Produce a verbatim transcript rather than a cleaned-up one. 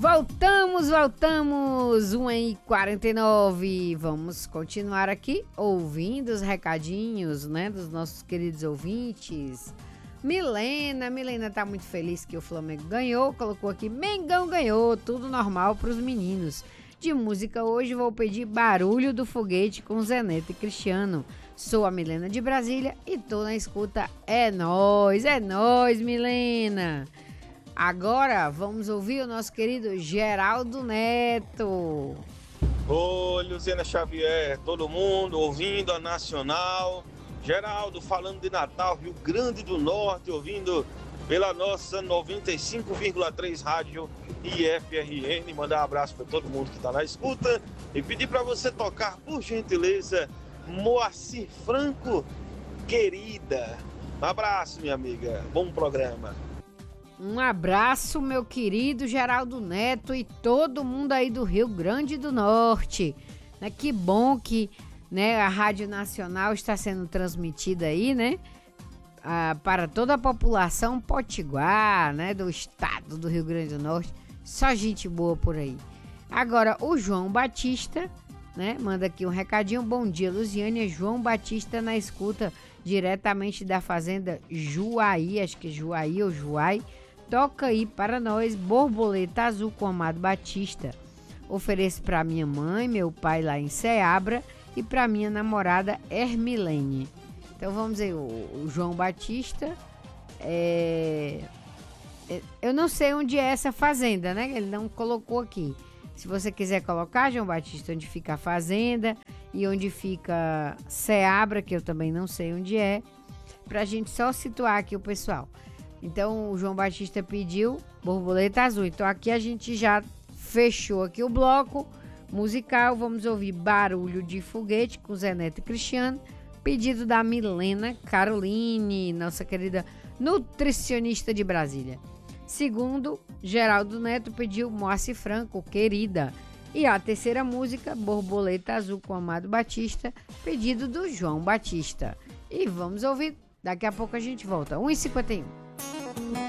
Voltamos, voltamos, uma e quarenta e nove. Vamos continuar aqui ouvindo os recadinhos, né, dos nossos queridos ouvintes. Milena, Milena tá muito feliz que o Flamengo ganhou, colocou aqui, Mengão ganhou, tudo normal pros meninos. De música hoje vou pedir Barulho do Foguete com Zé Neto e Cristiano. Sou a Milena de Brasília e tô na escuta. É nóis, é nóis, Milena. Agora vamos ouvir o nosso querido Geraldo Neto. Oi, Luciana Xavier, todo mundo ouvindo a Nacional. Geraldo falando de Natal, Rio Grande do Norte, ouvindo pela nossa noventa e cinco vírgula três rádio I F R N. Mandar um abraço para todo mundo que está na escuta e pedir para você tocar, por gentileza, Moacir Franco, querida. Um abraço, minha amiga. Bom programa. Um abraço, meu querido Geraldo Neto e todo mundo aí do Rio Grande do Norte. Né? Que bom que, né, a Rádio Nacional está sendo transmitida aí, né? Ah, para toda a população potiguar, né? Do estado do Rio Grande do Norte. Só gente boa por aí. Agora, o João Batista, né? Manda aqui um recadinho. Bom dia, Luziane. João Batista na escuta diretamente da fazenda Juaí. Acho que é Juaí ou Juai. Toca aí para nós Borboleta Azul com Amado Batista. Ofereço para minha mãe, meu pai lá em Ceabra e para minha namorada Hermilene. Então vamos aí, o, o João Batista. É, é, eu não sei onde é essa fazenda, né? Ele não colocou aqui. Se você quiser colocar, João Batista, onde fica a fazenda e onde fica Ceabra, que eu também não sei onde é, pra gente só situar aqui o pessoal. Então o João Batista pediu Borboleta Azul. Então aqui a gente já fechou aqui o bloco musical. Vamos ouvir Barulho de Foguete com Zé Neto e Cristiano. Pedido da Milena Caroline, nossa querida nutricionista de Brasília. Segundo, Geraldo Neto pediu Moacir Franco, querida. E a terceira música, Borboleta Azul com Amado Batista, pedido do João Batista. E vamos ouvir, daqui a pouco a gente volta. uma e cinquenta e um.